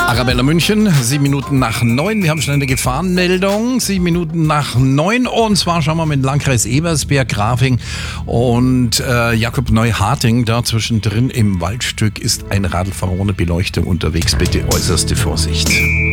Arabella München, 7 Minuten nach 9. Wir haben schon eine Gefahrenmeldung. 7 Minuten nach 9. Und zwar schauen wir mit dem Landkreis Ebersberg, Grafing und Jakob Neuharting. Da zwischendrin im Waldstück ist ein Radlfahrer ohne Beleuchtung unterwegs. Bitte äußerste Vorsicht.